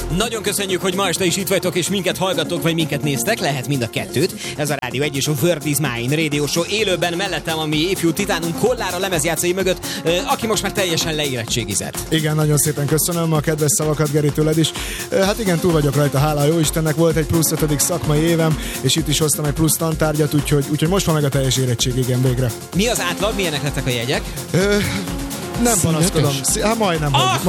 Nagyon köszönjük, hogy ma este is itt vagytok, és minket hallgattok, vagy minket néztek, lehet mind a kettőt. Ez a Rádió 1 és a Word is Mine Radio Show élőben, mellettem a mi ifjú titánunk Kollár a lemezjátszói mögött, aki most már teljesen leérettségizett. Igen, nagyon szépen köszönöm a kedves szavakat, Geri, tőled is. Hát igen, túl vagyok rajta, hála a jó Istennek, volt egy plusz 5. szakmai évem, és itt is hoztam egy plusz tantárgyat, úgyhogy most van meg a teljes érettség, igen, végre. Mi az átlag, milyenek lettek a jegyek? Nem panaszkodom. Hát majdnem.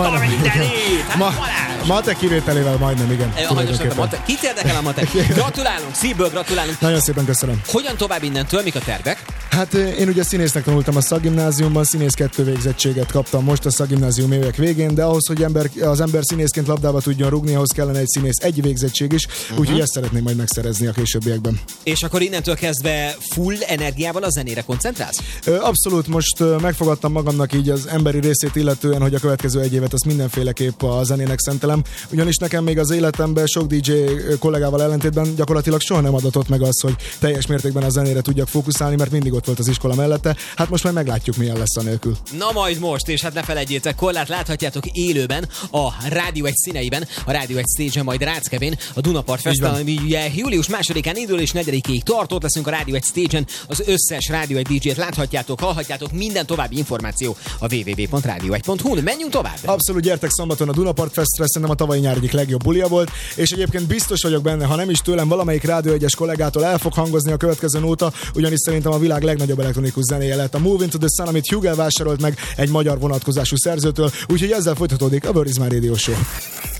Matek kivételével majdnem, igen. Kit érdekel a matek? Gratulálunk, szívből gratulálunk. Nagyon szépen köszönöm. Hogyan tovább innentől, mik a tervek? Hát én ugye színésznek tanultam a szakgimnáziumban, színész 2 végzettséget kaptam most a szakgimnázium évek végén, de ahhoz, hogy az ember színészként labdába tudjon rugni, ahhoz kellene egy színész 1 végzettség is, úgyhogy ezt szeretném majd megszerezni a későbbiekben. És akkor innentől kezdve full energiával a zenére koncentrálsz? Abszolút, most megfogadtam magamnak így az emberi részét illetően, hogy a következő 1 évet azt mindenféleképp a zenének szentelem, ugyanis nekem még az életemben sok DJ kollégával ellentétben gyakorlatilag soha nem adatott meg az, hogy teljes mértékben a zenére tudjak fókuszálni, mert mindig ott volt az iskola mellette. Hát most már meglátjuk, milyen lesz a nélkül. Na majd most, és hát ne felejtjétek, Kollárt láthatjátok élőben a Rádió 1 színeiben, a Rádió 1 stage-en, majd Ráckevén, a Dunapart Fesztivál, ami ugye július 2-án indul és 4-ig tart, ott leszünk a Rádió 1 stage-en, az összes Rádió 1 DJ-t láthatjátok, hallhatjátok, minden további információ a www.radio1.hu-n. Menjünk tovább! Abszolút, gyertek szombaton a Dunapart Festre, szerintem a tavalyi nyár egyik legjobb bulia volt, és egyébként biztos vagyok benne, ha nem is tőlem, valamelyik Rádió 1-es kollégától el fog hangozni a következő nóta, ugyanis szerintem a világ legnagyobb elektronikus zenéje lett a Move Into The Sun, amit Hugel vásárolt meg egy magyar vonatkozású szerzőtől, úgyhogy ezzel folytatódik a Word is Mine Radio Show.